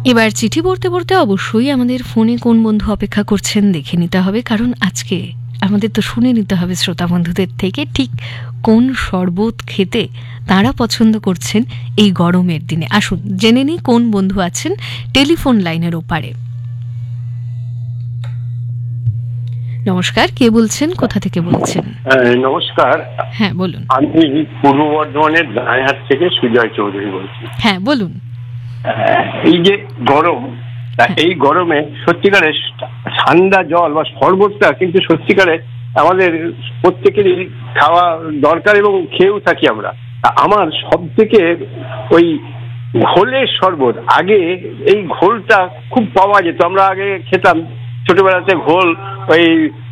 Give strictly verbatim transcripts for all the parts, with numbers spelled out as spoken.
এবার চিঠি পড়তে পড়তে অবশ্যই আমাদের ফোনে কোন বন্ধু অপেক্ষা করছেন দেখে নিতে হবে, কারণ আজকে আমাদের তো শুনে নিতে হবে শ্রোতা বন্ধুদের থেকে ঠিক কোন শরবত খেতে তারা পছন্দ করছেন এই গরমের দিনে। আসুন জেনে নিই কোন বন্ধু আছেন টেলিফোন লাইনের ওপারে। নমস্কার, কে বলছেন, কোথা থেকে বলছেন? নমস্কার, হ্যাঁ বলুন। আমি পূর্ব বর্ধমানের দাঁড়াহাট থেকে সুজয় চৌধুরী বলছি। হ্যাঁ বলুন। এই যে গরম, এই গরমে সত্যিকারের ঠান্ডা জল বা শরবতটা কিন্তু সত্যিকারের আমাদের প্রত্যেকেরই খাওয়া দরকার এবং খেয়েও থাকি আমরা। আমার সব থেকে ওই ঘোলের শরবত, আগে এই ঘোলটা খুব পাওয়া যেত, আমরা আগে খেতাম ছোটবেলাতে ঘোল, ওই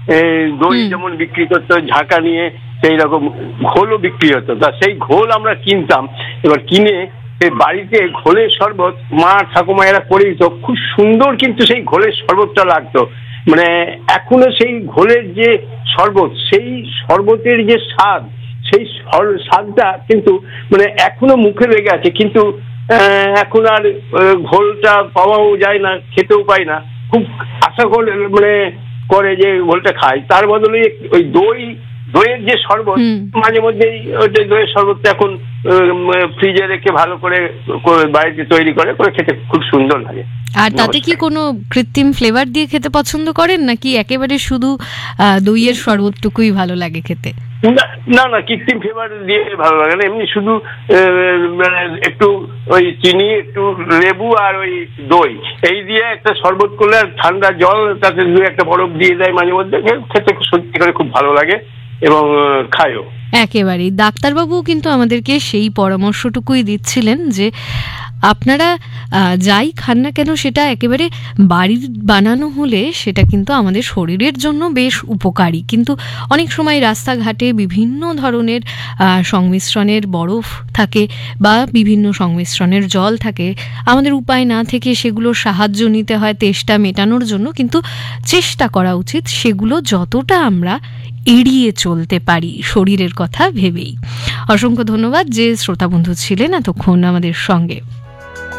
দই যেমন বিক্রি করতো ঝাঁকা নিয়ে, সেই রকম ঘোলও বিক্রি হতো। তা সেই ঘোল আমরা কিনতাম, এবার কিনে সেই বাড়িতে ঘোলের শরবত মা ঠাকুমা এরা করে দিত, খুব সুন্দর কিন্তু সেই ঘোলের শরবতটা লাগতো। মানে এখনো সেই ঘোলের যে শরবত, সেই শরবতের যে স্বাদ, সেই স্বাদটা কিন্তু মানে এখনো মুখে লেগে আছে, কিন্তু এখন আর ঘোলটা পাওয়াও যায় না, খেতেও পাই না। খুব আশা করে মানে করে যে ঘোলটা খাই, তার বদলে ওই দই দইয়ের যে শরবত, মাঝে মধ্যেই ওই দইয়ের শরবতটা এখন ফ্রিজে রেখে ভালো করে বাড়িতে তৈরি করে করে খেতে খুব সুন্দর লাগে। আর তাতে কি কোনো কৃত্রিম ফ্লেভার দিয়ে খেতে পছন্দ করেন, নাকি একেবারে শুধু দইয়ের শরবতটুকুই ভালো লাগে খেতে? না না, কৃত্রিম ফ্লেভার দিয়ে ভালো লাগে না, এমনি শুধু মানে একটু ওই চিনি, একটু লেবু আর ওই দই এই দিয়ে একটা শরবত করলে, আর ঠান্ডা জল তাতে দু একটা বরফ দিয়ে দেয় মাঝে মধ্যে, খেতে সত্যি করে খুব ভালো লাগে এবং খায়ও। একেবারেই ডাক্তারবাবু কিন্তু আমাদেরকে সেই পরামর্শটুকুই দিচ্ছিলেন যে আপনারা যাই খান না কেন সেটা একেবারে বাড়ির বানানো হলে সেটা কিন্তু আমাদের শরীরের জন্য বেশ উপকারী, কিন্তু অনেক সময় রাস্তাঘাটে বিভিন্ন ধরনের সংমিশ্রণের বরফ থাকে বা বিভিন্ন সংমিশ্রণের জল থাকে, আমাদের উপায় না থেকে সেগুলোর সাহায্য নিতে হয় তেষ্টা মেটানোর জন্য, কিন্তু চেষ্টা করা উচিত সেগুলো যতটা আমরা এড়িয়ে চলতে পারি শরীরের কথা ভেবেই। অসংখ্য ধন্যবাদ যে শ্রোতা বন্ধু ছিলেন এতক্ষণ আমাদের সঙ্গে।